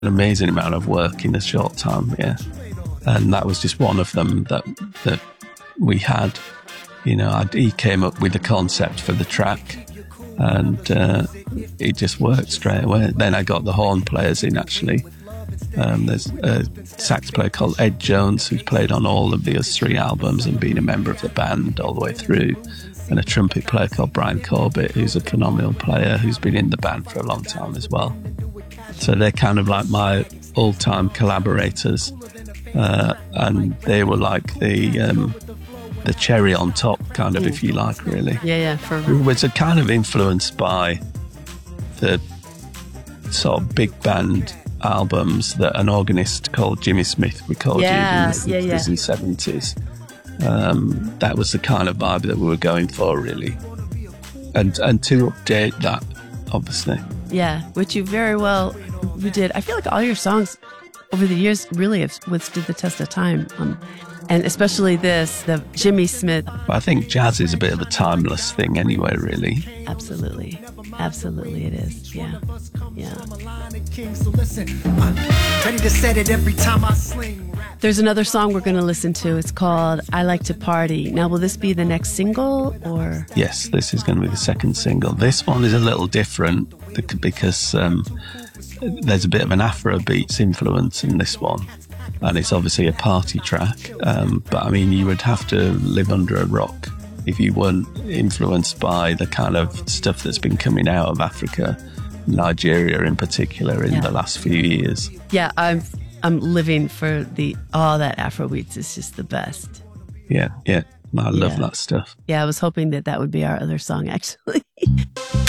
an amazing amount of work in a short time, yeah. And that was just one of them that we had. You know, he came up with the concept for the track, and it just worked straight away. Then I got the horn players in, actually. There's a sax player called Ed Jones, who's played on all of the US 3 albums and been a member of the band all the way through, and a trumpet player called Brian Corbett, who's a phenomenal player who's been in the band for a long time as well. So they're kind of like my all-time collaborators, and they were like the cherry on top, kind of, if you like, really. Yeah. It was a kind of influenced by the sort of big band albums that an organist called Jimmy Smith recorded in the 60s and 70s. That was the kind of vibe that we were going for, really. And to update that, obviously. Yeah, which you did. I feel like all your songs over the years really have withstood the test of time. And especially this, the Jimmy Smith. I think jazz is a bit of a timeless thing anyway, really. Absolutely it is. Yeah. There's another song we're going to listen to. It's called I Like to Party. Now, will this be the next single, or? Yes, this is going to be the second single. This one is a little different because there's a bit of an Afrobeats influence in this one. And it's obviously a party track. But I mean, you would have to live under a rock if you weren't influenced by the kind of stuff that's been coming out of Africa, Nigeria in particular, in the last few years. Yeah, I'm living for all that Afrobeats is just the best. Yeah. I love that stuff. Yeah, I was hoping that would be our other song, actually.